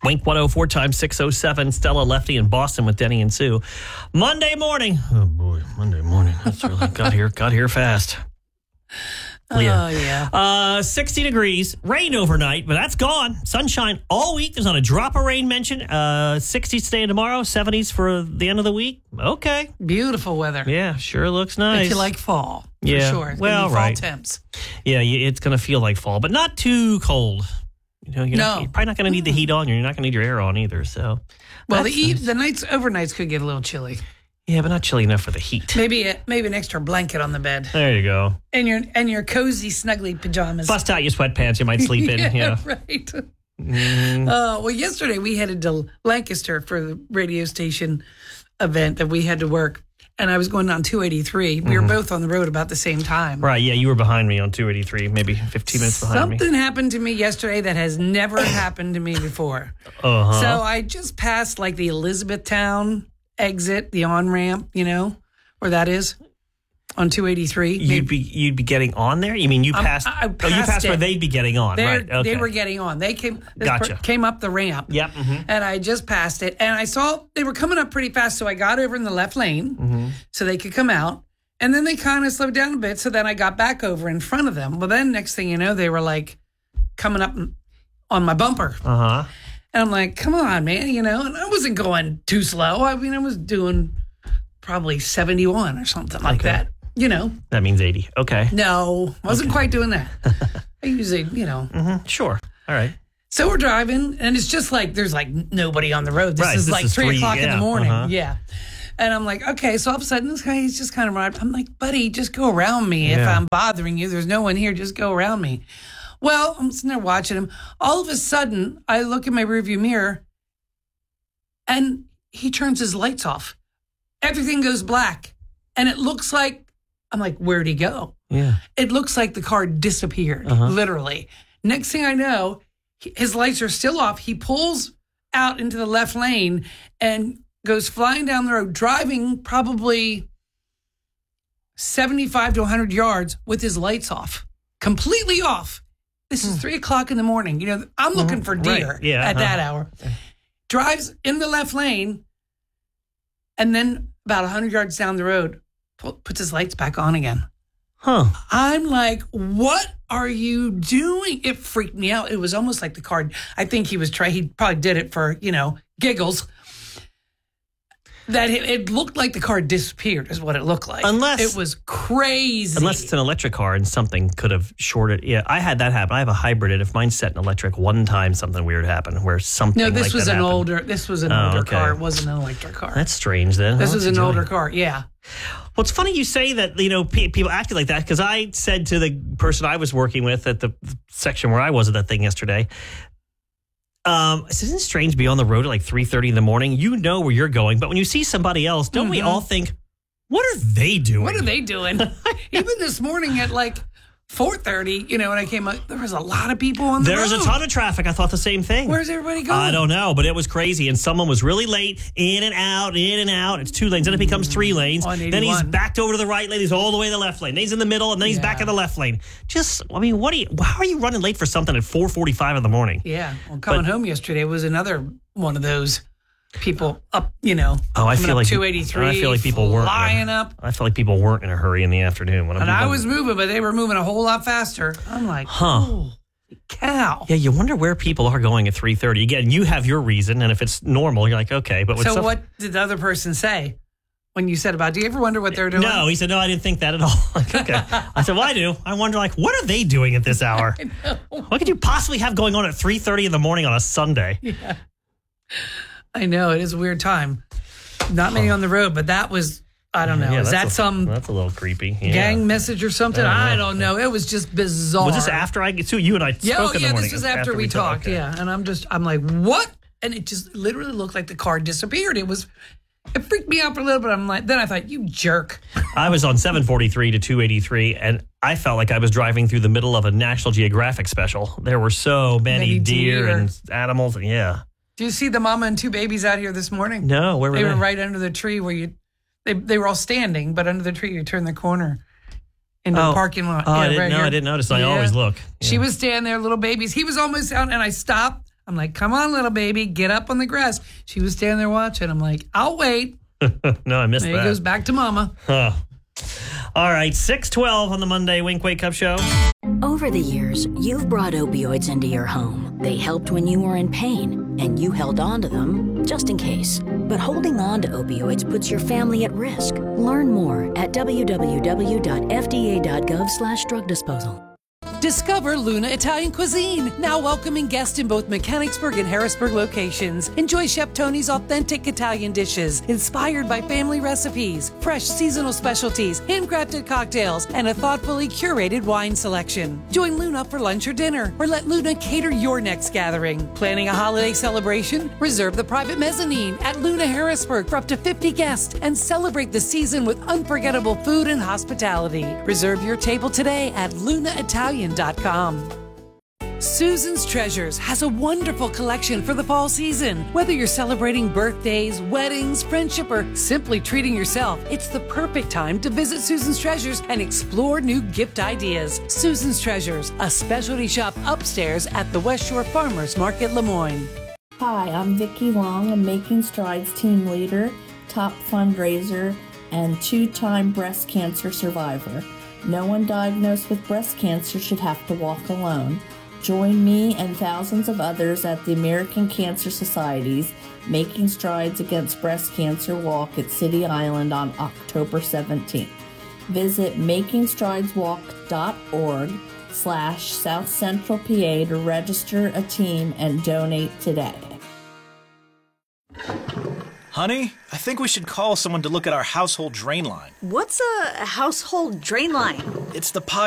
Wink 104 times 607. Stella, Lefty, and Boston with Denny and Sue. Monday morning. Oh, boy. Monday morning. That's really got here fast. Yeah. 60 degrees. Rain overnight, but that's gone. Sunshine all week. There's not a drop of rain mentioned. 60s today tomorrow. 70s for the end of the week. Okay. Beautiful weather. Yeah, sure looks nice. If you like fall, for Yeah. sure. It's Well, gonna be fall right. temps. Yeah, it's going to feel like fall, but not too cold. You're probably not going to need the heat on. You're not going to need your air on either. So, Well, that's the nights, overnights could get a little chilly. Yeah, but not chilly enough for the heat. Maybe an extra blanket on the bed. There you go. And your cozy, snuggly pajamas. Bust out your sweatpants. You might sleep in. Yeah. Right. Well, yesterday we headed to Lancaster for the radio station event that we had to work. And I was going on 283. We were both on the road about the same time. Right, yeah, you were behind me on 283, maybe 15 minutes behind me. Something happened to me yesterday that has never happened to me before. Uh-huh. So I just passed like the Elizabethtown exit, the on-ramp, where that is on 283. You'd be getting on there? You mean you passed? I you passed it. where they'd be getting on, right? Okay. They were getting on. They came. Gotcha. Came up the ramp. Yep. Mm-hmm. And I just passed it, and I saw they were coming up pretty fast. So I got over in the left lane so they could come out, and then they kind of slowed down a bit. So then I got back over in front of them. Well, then next thing you know, they were like coming up on my bumper. Uh-huh. And I'm like, come on, man, and I wasn't going too slow. I mean, I was doing probably 71 or something like that. That means 80. Okay. No, wasn't quite doing that. I usually, Sure. All right. So we're driving, and it's just like there's like nobody on the road. This is like 3 o'clock in the morning. Uh-huh. Yeah. And I'm like, okay. So all of a sudden, this guy, he's just kind of right. I'm like, buddy, just go around me. If I'm bothering you, there's no one here. Just go around me. Well, I'm sitting there watching him. All of a sudden, I look in my rearview mirror, and he turns his lights off. Everything goes black. And it looks like, I'm like, where'd he go? Yeah. It looks like the car disappeared, literally. Next thing I know, his lights are still off. He pulls out into the left lane and goes flying down the road, driving probably 75 to 100 yards with his lights off, completely off. This is 3 o'clock in the morning. I'm looking for deer at that hour. Drives in the left lane, and then about 100 yards down the road, puts his lights back on again. Huh. I'm like, what are you doing? It freaked me out. It was almost like the car. I think he probably did it for, giggles. That it looked like the car disappeared is what it looked like. It was crazy. Unless it's an electric car and something could have shorted. Yeah, I had that happen. I have a hybrid, and if mine's set in electric, one time something weird happened where something No, this like was that an happened. older. This was an older okay. car. It wasn't an electric car. That's strange then. This What's was he an doing? older car. Yeah. Well, it's funny you say that, people acted like that, because I said to the person I was working with at the section where I was at that thing yesterday, isn't it strange to be on the road at like 3:30 in the morning? You know where you're going, but when you see somebody else, don't we all think, what are they doing? What are they doing? Even this morning at like 4:30, when I came up, there was a lot of people on the road. There was a ton of traffic. I thought the same thing. Where's everybody going? I don't know, but it was crazy. And someone was really late, in and out. It's 2 lanes. Then it becomes 3 lanes. On Then he's 81. backed over to the right lane. He's all the way to the left lane. Then he's in the middle, and then he's back in the left lane. How are you running late for something at 4:45 in the morning? Yeah. Well, coming home yesterday was another one of those people up, I feel like 283. I feel like people weren't flying up. I feel like people weren't in a hurry in the afternoon. And I was moving, but they were moving a whole lot faster. I'm like, holy cow. Yeah, you wonder where people are going at 3:30. Again, you have your reason, and if it's normal, you're like, okay. But So what did the other person say when you said about, do you ever wonder what they're doing? No, he said, no, I didn't think that at all. Like, okay. I said, well, I do. I wonder, what are they doing at this hour? I know. What could you possibly have going on at 3:30 in the morning on a Sunday? Yeah. I know. It is a weird time. Not many on the road, but that was, I don't know. Yeah, is that some that's a little creepy. Yeah. gang message or something? I don't know. It was just bizarre. Was this after you and I spoke in the morning? This was after we talked. Okay. Yeah. And I'm like, what? And it just literally looked like the car disappeared. It freaked me out for a little bit. Then I thought, you jerk. I was on 743 to 283, and I felt like I was driving through the middle of a National Geographic special. There were so many deer and animals. And yeah. Do you see the mama and 2 babies out here this morning? No, where were they? They were right under the tree where they were all standing, but under the tree you turn the corner into the parking lot. Oh, yeah, I didn't notice. I always look. Yeah. She was standing there, little babies. He was almost out, and I stopped. I'm like, come on, little baby, get up on the grass. She was standing there watching. I'm like, I'll wait. No, I missed There that. he goes back to mama. Huh. All right, 6:12 on the Monday Wink Wake Up Show. Over the years, you've brought opioids into your home. They helped when you were in pain, and you held on to them just in case. But holding on to opioids puts your family at risk. Learn more at www.fda.gov/drug disposal. Discover Luna Italian Cuisine, now welcoming guests in both Mechanicsburg and Harrisburg locations. Enjoy Chef Tony's authentic Italian dishes, inspired by family recipes, fresh seasonal specialties, handcrafted cocktails, and a thoughtfully curated wine selection. Join Luna for lunch or dinner, or let Luna cater your next gathering. Planning a holiday celebration? Reserve the private mezzanine at Luna Harrisburg for up to 50 guests and celebrate the season with unforgettable food and hospitality. Reserve your table today at lunaitalian.com. Susan's Treasures has a wonderful collection for the fall season. Whether you're celebrating birthdays, weddings, friendship, or simply treating yourself, it's the perfect time to visit Susan's Treasures and explore new gift ideas. Susan's Treasures, a specialty shop upstairs at the West Shore Farmers Market, Lemoyne. Hi, I'm Vicki Long, a Making Strides team leader, top fundraiser, and two-time breast cancer survivor. No one diagnosed with breast cancer should have to walk alone. Join me and thousands of others at the American Cancer Society's Making Strides Against Breast Cancer Walk at City Island on October 17th. Visit makingstrideswalk.org/South Central PA to register a team and donate today. Honey, I think we should call someone to look at our household drain line. What's a household drain line? It's the pipe